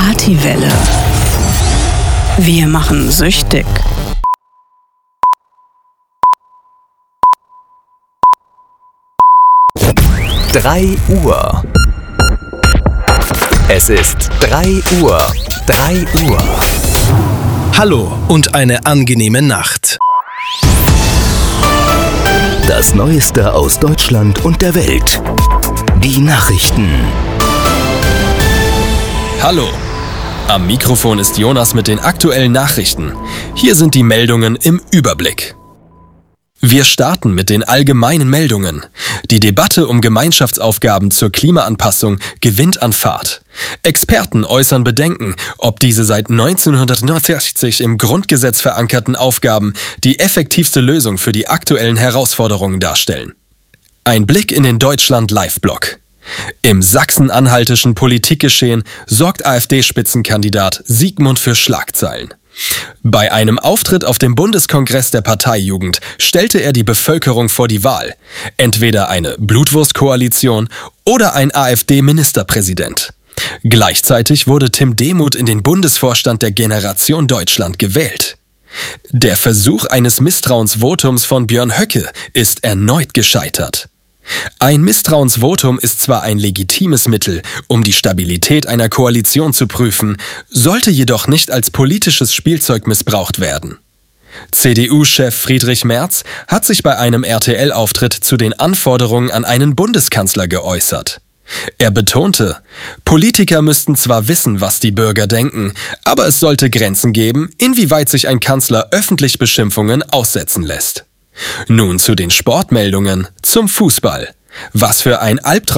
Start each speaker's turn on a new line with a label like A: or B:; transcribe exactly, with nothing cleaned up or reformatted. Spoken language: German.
A: Partywelle. Wir machen süchtig.
B: drei Uhr. Es ist drei Uhr. drei Uhr.
C: Hallo und eine angenehme Nacht.
B: Das Neueste aus Deutschland und der Welt. Die Nachrichten.
D: Hallo. Am Mikrofon ist Jonas mit den aktuellen Nachrichten. Hier sind die Meldungen im Überblick. Wir starten mit den allgemeinen Meldungen. Die Debatte um Gemeinschaftsaufgaben zur Klimaanpassung gewinnt an Fahrt. Experten äußern Bedenken, ob diese seit neunzehnhundertneunundsechzig im Grundgesetz verankerten Aufgaben die effektivste Lösung für die aktuellen Herausforderungen darstellen. Ein Blick in den Deutschland-Live-Blog. Im sachsen-anhaltischen Politikgeschehen sorgt AfD-Spitzenkandidat Sigmund für Schlagzeilen. Bei einem Auftritt auf dem Bundeskongress der Parteijugend stellte er die Bevölkerung vor die Wahl. Entweder eine Blutwurstkoalition oder ein AfD-Ministerpräsident. Gleichzeitig wurde Tim Demuth in den Bundesvorstand der Generation Deutschland gewählt. Der Versuch eines Misstrauensvotums von Björn Höcke ist erneut gescheitert. Ein Misstrauensvotum ist zwar ein legitimes Mittel, um die Stabilität einer Koalition zu prüfen, sollte jedoch nicht als politisches Spielzeug missbraucht werden. C D U-Chef Friedrich Merz hat sich bei einem R T L-Auftritt zu den Anforderungen an einen Bundeskanzler geäußert. Er betonte, Politiker müssten zwar wissen, was die Bürger denken, aber es sollte Grenzen geben, inwieweit sich ein Kanzler öffentlich Beschimpfungen aussetzen lässt. Nun zu den Sportmeldungen, zum Fußball. Was für ein Albtraum